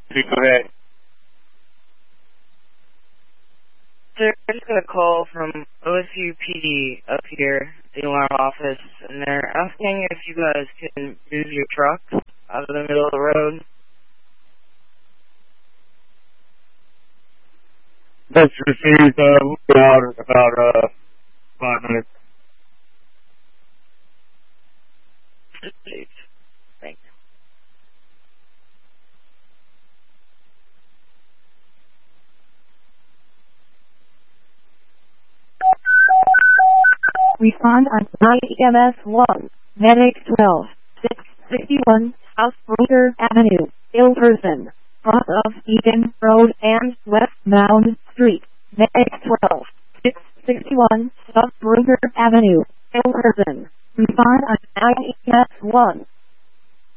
Please go ahead. Sir, I just got a call from OSU PD up here in our office, and they're asking if you guys can move your truck out of the middle of the road. That's received, we'll be out in about 5 minutes. Thank you. Respond on IEMS 1, Medic 12, 661, South Bruder Avenue, Ilderson, cross of Egan Road and Westbound Street, Medic 12, 661, South Bruder Avenue, Ilderson. Respond on IEMS 1.